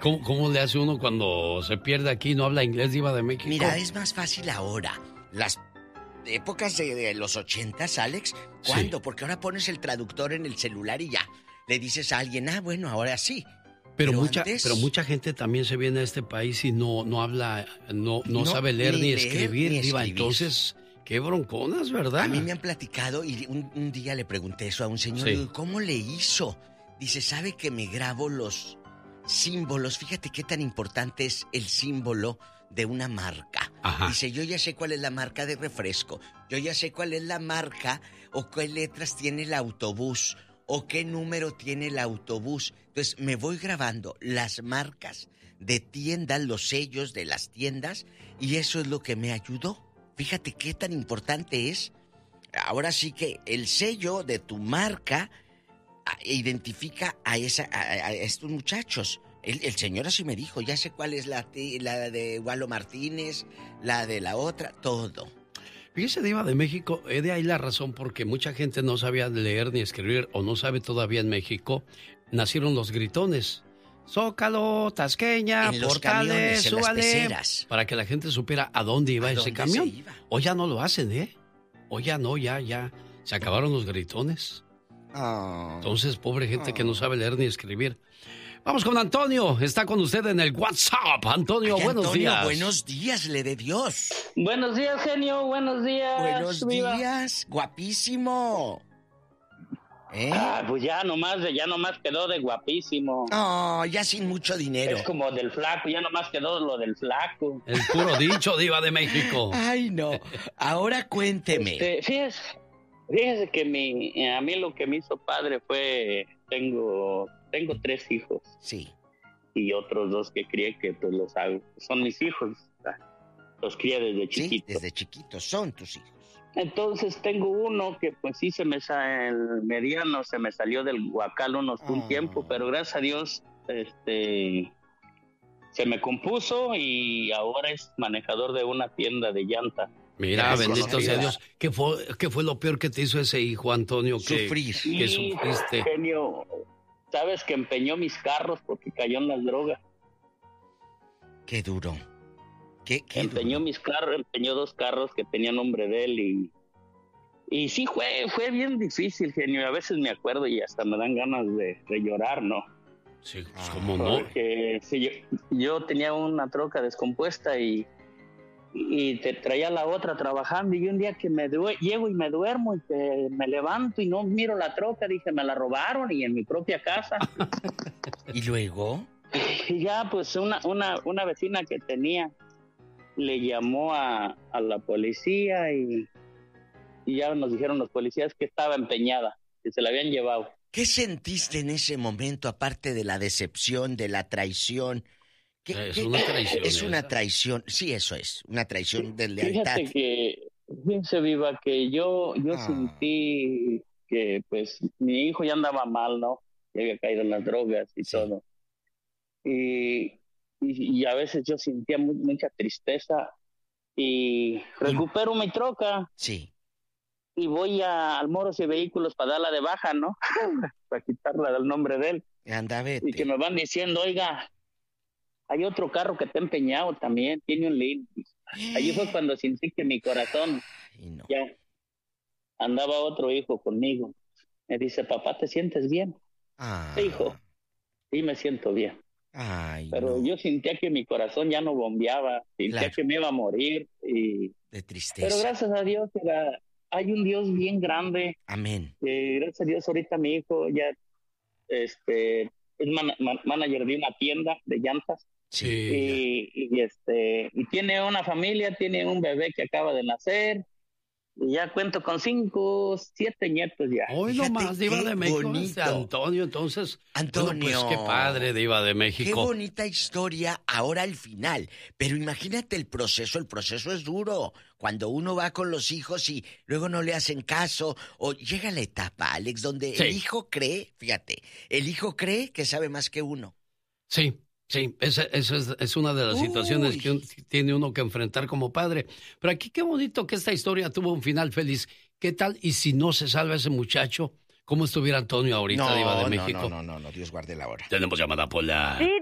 ¿Cómo le hace uno cuando se pierde aquí y no habla inglés, Diva de México? Mira, es más fácil ahora. Las épocas de los 80s, Alex, ¿cuándo? Sí. Porque ahora pones el traductor en el celular y ya. Le dices a alguien, bueno, ahora sí. Pero mucha gente también se viene a este país y no habla, no sabe leer ni escribir, Diva. Entonces, qué bronconas, ¿verdad? A mí me han platicado y un día le pregunté eso a un señor. Sí. ¿Cómo le hizo? Dice, ¿sabe que me grabo los símbolos? Fíjate qué tan importante es el símbolo de una marca. Ajá. Dice, yo ya sé cuál es la marca de refresco. Yo ya sé cuál es la marca o qué letras tiene el autobús o qué número tiene el autobús. Entonces me voy grabando las marcas de tiendas, los sellos de las tiendas, y eso es lo que me ayudó. Fíjate qué tan importante es. Ahora sí que el sello de tu marca identifica a estos muchachos. El señor así me dijo, ya sé cuál es la de Walo Martínez, la de la otra, todo. Fíjese, Diva de México, de ahí la razón porque mucha gente no sabía leer ni escribir o no sabe todavía en México. Nacieron los gritones. Zócalo, Tasqueña, en los Portales, camiones, en súbale, las peceras. para que la gente supiera a dónde iba ese camión. O ya no lo hacen, ¿eh? O ya no, ya. Se acabaron los gritones. Entonces, pobre gente que no sabe leer ni escribir. Vamos con Antonio, está con usted en el WhatsApp. Antonio, buenos días. Buenos días, le de Dios. Buenos días, genio, buenos días. Buenos días, guapísimo. Pues ya nomás quedó de guapísimo. Ya sin mucho dinero. Es como del flaco, ya nomás quedó lo del flaco. El puro dicho, Diva de México. Ay, no. Ahora cuénteme. Fíjese que a mí lo que me hizo padre fue, tengo 3 hijos. Sí. Y otros 2 que crié que pues los hago. Son mis hijos. Los crié desde chiquitos. Sí, desde chiquitos son tus hijos. Entonces tengo uno que pues sí el mediano se me salió del guacal un tiempo, pero gracias a Dios se me compuso y ahora es manejador de una tienda de llanta. Mira, bendito sea Dios. ¿Qué fue lo peor que te hizo ese hijo, Antonio? Sufrir. Que sufriste. Genio, sabes que empeñó mis carros porque cayó en las drogas. Qué duro. ¿Qué empeñó duro? mis carros, empeñó 2 carros que tenía nombre de él y sí fue bien difícil, genio. A veces me acuerdo y hasta me dan ganas de llorar, ¿no? Sí, pues, ¿cómo no? Porque sí, yo tenía una troca descompuesta y te traía la otra trabajando y un día que llego y me duermo y que me levanto y no miro la troca, dije, me la robaron y en mi propia casa. ¿Y luego? Y ya pues una vecina que tenía le llamó a la policía y ya nos dijeron los policías que estaba empeñada, que se la habían llevado. ¿Qué sentiste en ese momento, aparte de la decepción, de la traición? Es una traición. Es una traición, sí, eso es, una traición de lealtad. Fíjense, Viva, que yo sentí que pues mi hijo ya andaba mal, ¿no? Ya había caído en las drogas y todo. Y a veces yo sentía mucha tristeza y recupero mi troca. Sí. Y voy al Moros y Vehículos para darla de baja, ¿no? Para quitarla del nombre de él. Anda, vete. Y que me van diciendo, oiga, hay otro carro que está empeñado también, tiene un link. Allí fue cuando sentí que mi corazón ya andaba otro hijo conmigo. Me dice, papá, ¿te sientes bien? Sí, hijo, sí me siento bien. Pero yo sentía que mi corazón ya no bombeaba, sentía que me iba a morir. De tristeza. Pero gracias a Dios hay un Dios bien grande. Amén. Gracias a Dios ahorita mi hijo ya es manager de una tienda de llantas. Sí. Y tiene una familia, tiene un bebé que acaba de nacer. Y ya cuento con 5, 7 nietos ya. Hoy nomás, Diva de México. Antonio, entonces. Antonio. Bueno, pues qué padre, Diva de México. Qué bonita historia ahora al final. Pero imagínate el proceso es duro. Cuando uno va con los hijos y luego no le hacen caso. O llega la etapa, Alex, donde el hijo cree, fíjate, el hijo cree que sabe más que uno. Sí. Sí, esa es una de las situaciones que tiene uno que enfrentar como padre. Pero aquí qué bonito que esta historia tuvo un final feliz. ¿Qué tal? Y si no se salva ese muchacho, ¿cómo estuviera Antonio ahorita, Diva de México? No, Dios guarde la hora. Tenemos llamada, Pola. Sí,